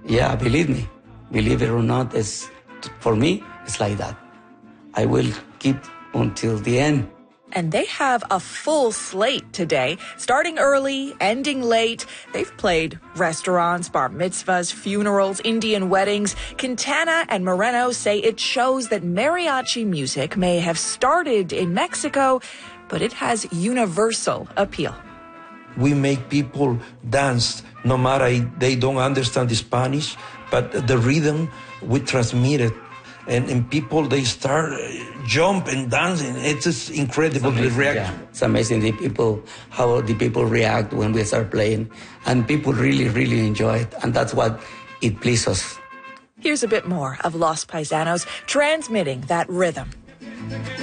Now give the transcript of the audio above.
Yeah, believe me. Believe it or not, for me, it's like that. I will keep until the end. And they have a full slate today, starting early, ending late. They've played restaurants, bar mitzvahs, funerals, Indian weddings. Quintana and Moreno say it shows that mariachi music may have started in Mexico, but it has universal appeal. We make people dance no matter they don't understand the Spanish, but the rhythm, we transmit it. And people, they start jump and dancing. It's just incredible, the reaction. Yeah. It's amazing how the people react when we start playing. And people really, really enjoy it. And that's what it pleases us. Here's a bit more of Los Paisanos transmitting that rhythm.